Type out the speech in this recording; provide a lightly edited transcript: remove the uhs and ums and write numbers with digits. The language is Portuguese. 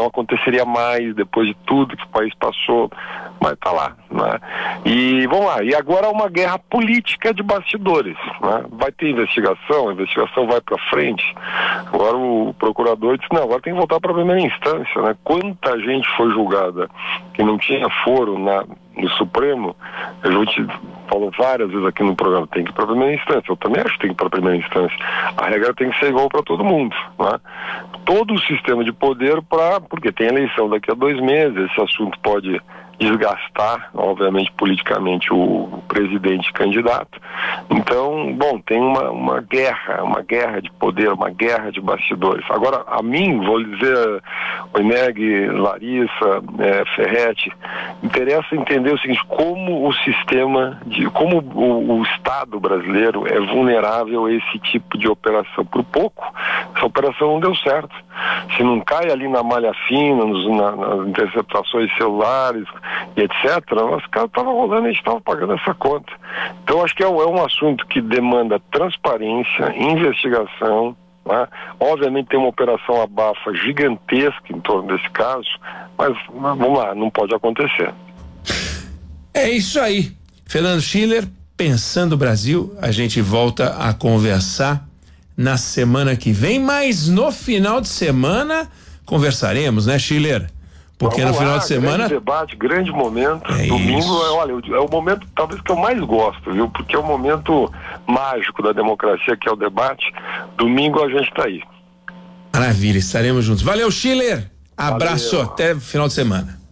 não aconteceria mais depois de tudo que o país passou, mas tá lá, né? E vamos lá, e agora há uma guerra política de bastidores, né? Vai ter investigação, a investigação vai para frente. Agora o procurador disse, não, agora tem que voltar para a primeira instância, né? Quanta gente foi julgada que não tinha foro no Supremo, a gente falou várias vezes aqui no programa, tem que ir para a primeira instância. Eu também acho que tem que ir para a primeira instância. A regra tem que ser igual para todo mundo, né? Todo o sistema de poder, porque tem eleição daqui a 2 meses, esse assunto pode desgastar, obviamente, politicamente o presidente candidato. Então, bom, tem uma guerra de poder, uma guerra de bastidores. Agora, a mim, vou dizer, Oineg, Larissa, Ferretti, interessa entender o seguinte, como o sistema, como o Estado brasileiro é vulnerável a esse tipo de operação. Por pouco, essa operação não deu certo. Se não cai ali na malha fina, nas interceptações celulares e etc., os caras estavam rolando e a gente estava pagando essa conta. Então, acho que é um assunto que demanda transparência, investigação, né? Obviamente tem uma operação abafa gigantesca em torno desse caso, mas vamos lá, não pode acontecer. É isso aí. Fernando Schiller, Pensando o Brasil, a gente volta a conversar na semana que vem, mas no final de semana conversaremos, né, Schiller? Porque vamos no final lá, de semana... grande debate, grande momento. Domingo, olha, é o momento talvez que eu mais gosto, viu? Porque é o momento mágico da democracia, que é o debate. Domingo a gente está aí. Maravilha, estaremos juntos. Valeu, Schiller. Abraço, Valeu. até final de semana.